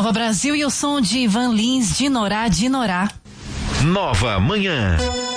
Nova Brasil e o som de Ivan Lins, Dinorá, Dinorá. Nova Manhã.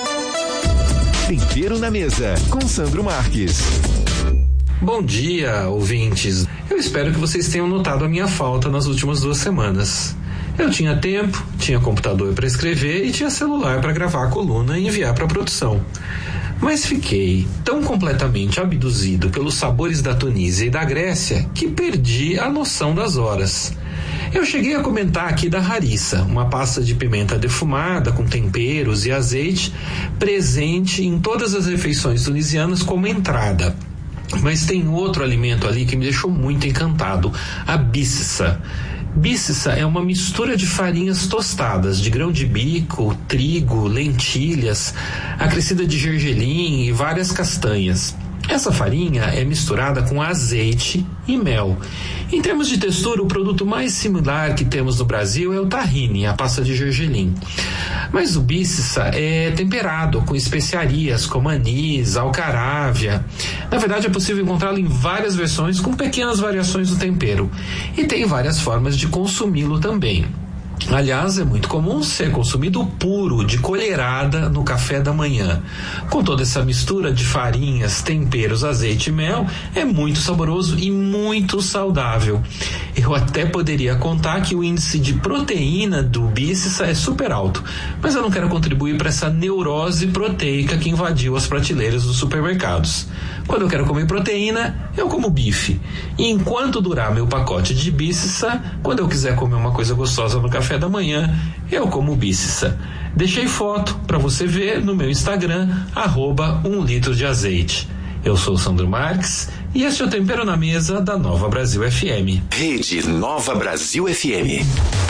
Tempero na mesa, com Sandro Marques. Bom dia, ouvintes. Eu espero que vocês tenham notado a minha falta nas últimas 2 semanas. Eu tinha tempo, tinha computador para escrever e tinha celular para gravar a coluna e enviar para a produção. Mas fiquei tão completamente abduzido pelos sabores da Tunísia e da Grécia que perdi a noção das horas. Eu cheguei a comentar aqui da harissa, uma pasta de pimenta defumada com temperos e azeite, presente em todas as refeições tunisianas como entrada. Mas tem outro alimento ali que me deixou muito encantado, a bissa. Bissa é uma mistura de farinhas tostadas, de grão de bico, trigo, lentilhas, acrescida de gergelim e várias castanhas. Essa farinha é misturada com azeite e mel. Em termos de textura, o produto mais similar que temos no Brasil é o tahine, a pasta de gergelim. Mas o bissa é temperado com especiarias como anis, alcarávia. Na verdade, é possível encontrá-lo em várias versões com pequenas variações do tempero. E tem várias formas de consumi-lo também. Aliás, é muito comum ser consumido puro, de colherada, no café da manhã. Com toda essa mistura de farinhas, temperos, azeite e mel, é muito saboroso e muito saudável. Eu até poderia contar que o índice de proteína do bissa é super alto, mas eu não quero contribuir para essa neurose proteica que invadiu as prateleiras dos supermercados. Quando eu quero comer proteína, eu como bife. E enquanto durar meu pacote de bissa, quando eu quiser comer uma coisa gostosa no café da manhã, eu como bissa. Deixei foto para você ver no meu Instagram, @1 litro de azeite. Eu sou o Sandro Marques e este é o Tempero na Mesa da Nova Brasil FM. Rede Nova Brasil FM.